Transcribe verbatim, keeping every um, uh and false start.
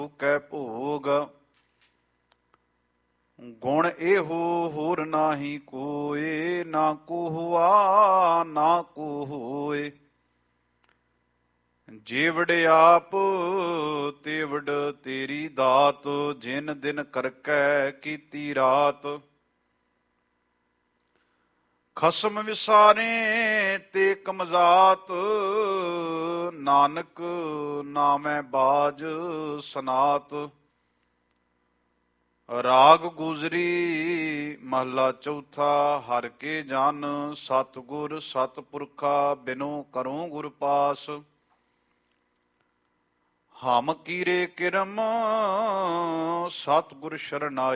ਕੈ ਭੋਗ। ਗੁਣ ਇਹੋ ਹੋਰ ਨਾਹੀ ਕੋਏ, ਨਾ ਕੋ ਹੁਆ ਨਾ ਕੋ ਹੋਏ। ਜੇਵੜ ਆਪ ਤੇਵੜ ਤੇਰੀ ਦਾਤ, ਜਿਨ ਦਿਨ ਕਰਕੈ ਕੀਤੀ ਰਾਤ। ਖਸਮ ਵਿਸਾਰੇ ਤੇ ਕਮਜ਼ਾਤ, ਨਾਨਕ ਨਾਮੈ ਬਾਜ ਸਨਾਤ। ਰਾਗ ਗੁਜਰੀ ਮਹਲਾ ਚੌਥਾ। ਹਰਿ ਕੇ ਜਨ ਸਤਿਗੁਰ ਸਤਿਪੁਰਖਾ, ਬਿਨੁ ਕਰੂੰ ਗੁਰ ਪਾਸ। ਹਮ ਕੀਰੇ ਕਿਰਮ ਸਤਿਗੁਰ ਸ਼ਰਨਾਈ।